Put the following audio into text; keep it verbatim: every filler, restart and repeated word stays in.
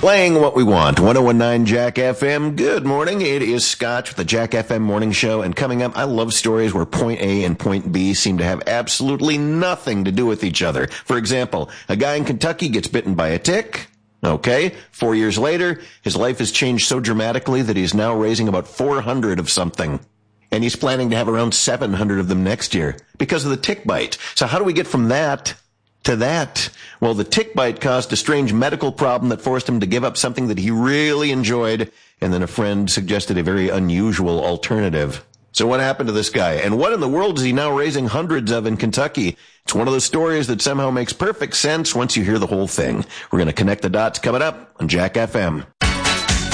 Playing what we want. ten nineteen Jack F M. Good morning. It is Scotch with the Jack F M Morning Show. And coming up, I love stories where point A and point B seem to have absolutely nothing to do with each other. For example, a guy in Kentucky gets bitten by a tick. Okay. Four years later, his life has changed so dramatically that he's now raising about four hundred of something. And he's planning to have around seven hundred of them next year because of the tick bite. So how do we get from that to that? Well, the tick bite caused a strange medical problem that forced him to give up something that he really enjoyed, and then a friend suggested a very unusual alternative. So what happened to this guy? And what in the world is he now raising hundreds of in Kentucky? It's one of those stories that somehow makes perfect sense once you hear the whole thing. We're going to connect the dots coming up on Jack F M.